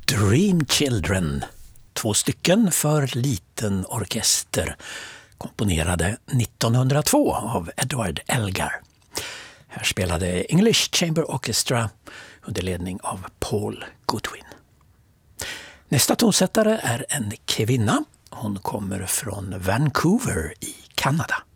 Dream Children, 2 stycken för liten orkester, komponerade 1902 av Edward Elgar. Här spelade English Chamber Orchestra under ledning av Paul Goodwin. Nästa tonsättare är en kvinna. Hon kommer från Vancouver i Kanada.